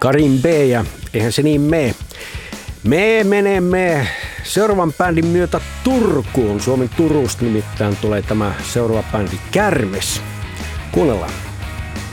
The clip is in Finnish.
Karim B ja eihän se niin mene. Me menemme seuraavan bändin myötä Turkuun. Suomen Turusta nimittäin tulee tämä seuraava bändi Kärmes. Kuunnellaan.